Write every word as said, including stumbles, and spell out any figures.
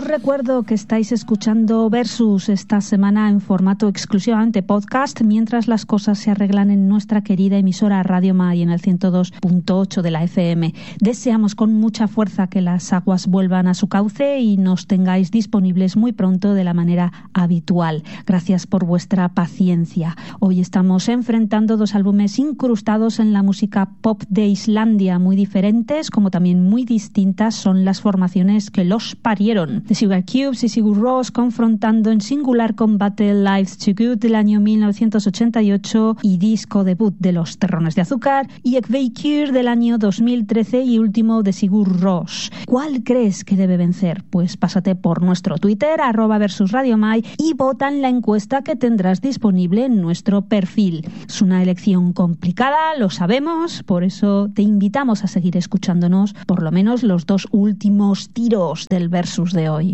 recuerdo que estáis escuchando Versus esta semana en formato exclusivamente podcast, mientras las cosas se arreglan en nuestra querida emisora Radio Mai en el ciento dos punto ocho de la F M. Deseamos con mucha fuerza que las aguas vuelvan a su cauce y nos tengáis disponibles muy pronto de la manera habitual. Gracias por vuestra paciencia. Hoy estamos enfrentando dos álbumes incrustados en la música pop de Islandia, muy diferentes como también muy distintas son las formaciones que los parieron. The Sugar Cubes y Sigur Rós confrontando en singular combate Life's Too Good del año mil novecientos ochenta y ocho y disco debut de Los Terrones de Azúcar, y Ekveikir del año dos mil trece y último de Sigur Rós. ¿Cuál crees que debe vencer? Pues pásate por nuestro Twitter, arroba versus Radio Mai, y vota en la encuesta que tendrás disponible en nuestro perfil. Es una elección complicada, lo sabemos, por eso te invitamos a seguir escuchándonos por lo menos los dos últimos tiros del Versus de hoy.